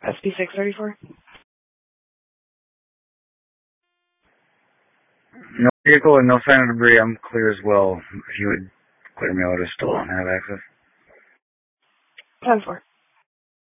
SB634? No vehicle and no sign of debris. I'm clear as well. If you would clear me out, I still don't have access. 10-4.